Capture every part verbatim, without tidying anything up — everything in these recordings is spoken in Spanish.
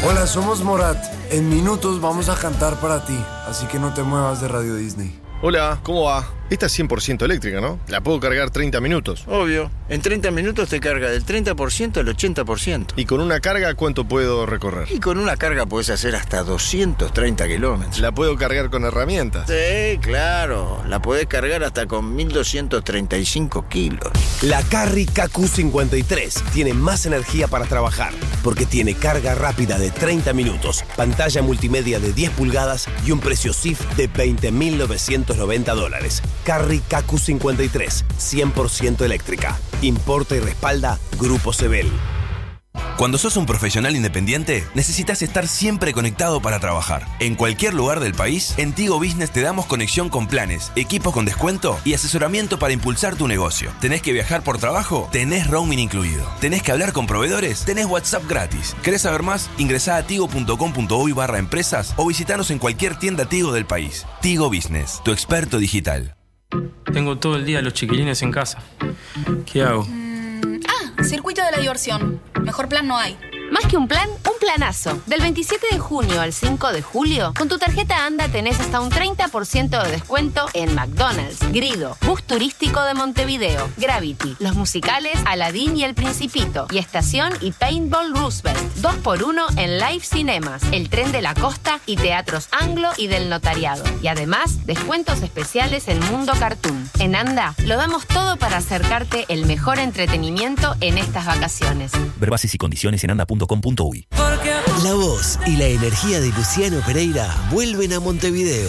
Hola, somos Morat. En minutos vamos a cantar para ti, así que no te muevas de Radio Disney. Hola, ¿cómo va? Esta es cien por ciento eléctrica, ¿no? La puedo cargar treinta minutos. Obvio. En treinta minutos te carga del treinta por ciento al ochenta por ciento. ¿Y con una carga cuánto puedo recorrer? Y con una carga podés hacer hasta doscientos treinta kilómetros. ¿La puedo cargar con herramientas? Sí, claro. La podés cargar hasta con mil doscientos treinta y cinco kilos. La Carry K Q cincuenta y tres tiene más energía para trabajar, porque tiene carga rápida de treinta minutos, pantalla multimedia de diez pulgadas y un precio S I F de veinte mil novecientos noventa dólares. Carry K Q cincuenta y tres, cien por ciento eléctrica. Importa y respalda Grupo Sebel. Cuando sos un profesional independiente, necesitas estar siempre conectado para trabajar. En cualquier lugar del país, en Tigo Business te damos conexión con planes, equipos con descuento y asesoramiento para impulsar tu negocio. ¿Tenés que viajar por trabajo? Tenés roaming incluido. ¿Tenés que hablar con proveedores? Tenés WhatsApp gratis. ¿Querés saber más? Ingresá a tigo.com.uy barra empresas o visitanos en cualquier tienda Tigo del país. Tigo Business, tu experto digital. Tengo todo el día a los chiquilines en casa. ¿Qué hago? Mm, ah, circuito de la diversión. Mejor plan no hay. Más que un plan, un planazo. Del veintisiete de junio al cinco de julio, con tu tarjeta ANDA tenés hasta un treinta por ciento de descuento en McDonald's, Grido, Bus Turístico de Montevideo, Gravity, Los Musicales, Aladdin y El Principito, y Estación y Paintball Roosevelt. dos por uno en Live Cinemas, El Tren de la Costa y Teatros Anglo y del Notariado. Y además, descuentos especiales en Mundo Cartoon. En ANDA, lo damos todo para acercarte el mejor entretenimiento en estas vacaciones. Ver bases y condiciones en anda punto com punto uy. La voz y la energía de Luciano Pereira vuelven a Montevideo.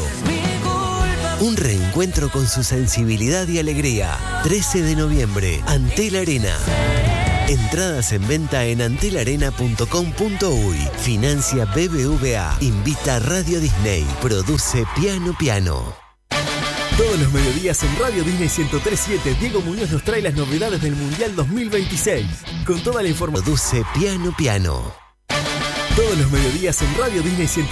Un reencuentro con su sensibilidad y alegría. trece de noviembre, Antel Arena. Entradas en venta en antel arena punto com punto uy. Financia B B V A. Invita Radio Disney. Produce Piano Piano. Todos los mediodías en Radio Disney ciento tres punto siete, Diego Muñoz nos trae las novedades del Mundial dos mil veintiséis. Con toda la información. Produce Piano Piano. Todos los mediodías en Radio Disney ciento